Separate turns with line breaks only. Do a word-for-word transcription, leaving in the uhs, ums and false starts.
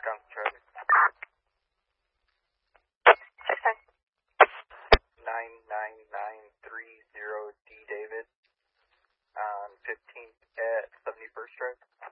Wisconsin traffic.
six nine.
nine nine nine three zero D David on fifteenth at seventy-first Drive.